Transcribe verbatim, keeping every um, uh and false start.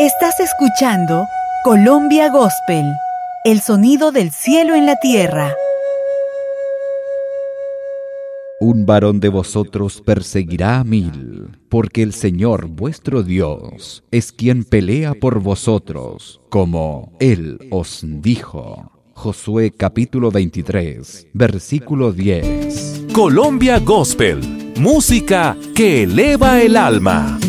Estás escuchando Colombia Gospel, el sonido del cielo en la tierra. Un varón de vosotros perseguirá a mil, porque el Señor vuestro Dios es quien pelea por vosotros, como Él os dijo. Josué capítulo veintitrés, versículo diez. Colombia Gospel, música que eleva el alma.